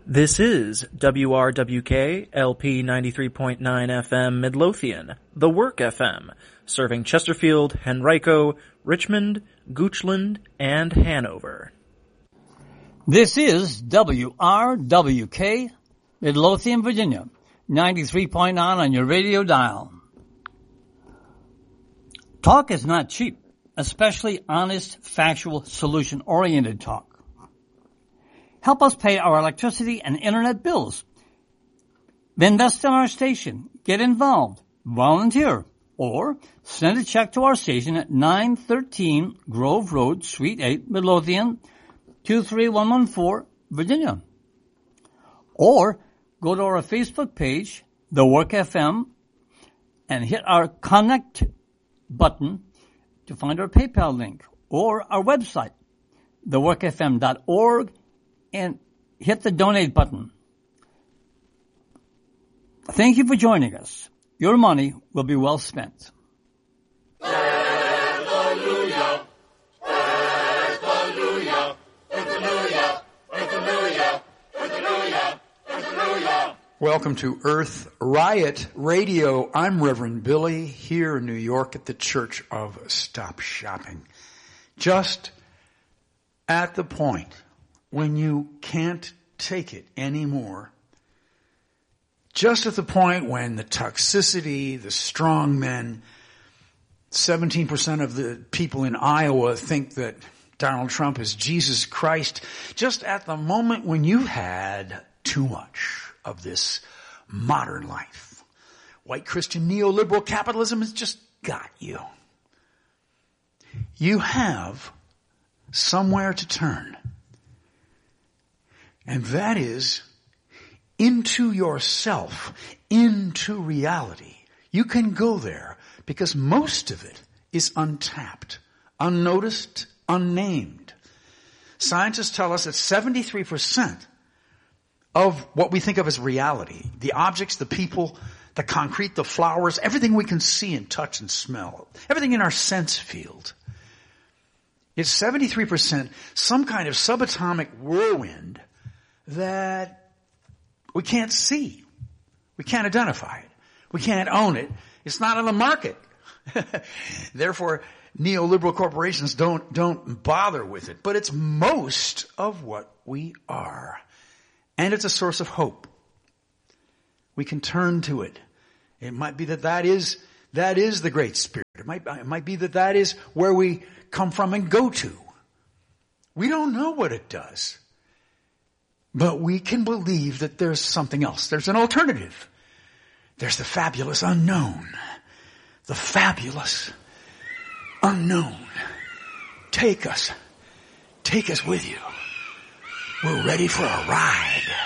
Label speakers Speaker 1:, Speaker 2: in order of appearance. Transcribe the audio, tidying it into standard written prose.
Speaker 1: This is WRWK LP 93.9 FM Midlothian, The Work FM, serving Chesterfield, Henrico, Richmond, Goochland, and Hanover.
Speaker 2: This is WRWK Midlothian, Virginia, 93.9 on your radio dial. Talk is not cheap, especially honest, factual, solution-oriented talk. Help us pay our electricity and internet bills. Invest in our station. Get involved. Volunteer. Or send a check to our station at 913 Grove Road, Suite 8, Midlothian, 23114, Virginia. Or go to our Facebook page, The Work FM, and hit our Connect button to find our PayPal link, or our website, theworkfm.org, and hit the donate button. Thank you for joining us. Your money will be well spent.
Speaker 3: Hallelujah. Hallelujah. Hallelujah. Hallelujah. Hallelujah. Hallelujah.
Speaker 4: Welcome to Earth Riot Radio. I'm Reverend Billy here in New York at the Church of Stop Shopping. Just at the point when you can't take it anymore. Just at the point when the toxicity, the strong men, 17% of the people in Iowa think that Donald Trump is Jesus Christ. Just at the moment when you've had too much of this modern life. White Christian neoliberal capitalism has just got you. You have somewhere to turn. And that is into yourself, into reality. You can go there because most of it is untapped, unnoticed, unnamed. Scientists tell us that 73% of what we think of as reality, the objects, the people, the concrete, the flowers, everything we can see and touch and smell, everything in our sense field, is 73% some kind of subatomic whirlwind that we can't see. We can't identify it. We can't own it. It's not on the market. Therefore, neoliberal corporations don't bother with it. But it's most of what we are. And it's a source of hope. We can turn to it. It might be that is the Great Spirit. It might be that is where we come from and go to. We don't know what it does. But we can believe that there's something else. There's an alternative. There's the fabulous unknown. The fabulous unknown. Take us with you. We're ready for a ride.